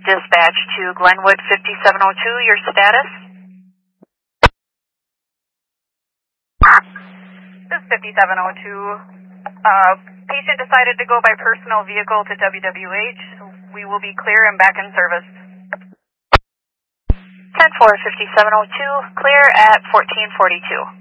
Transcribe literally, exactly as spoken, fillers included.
Dispatch to Glenwood fifty-seven oh two, your status? This is fifty-seven oh two. Uh, patient decided to go by personal vehicle to W W H. We will be clear and back in service. ten four fifty-seven oh two, clear at fourteen forty-two.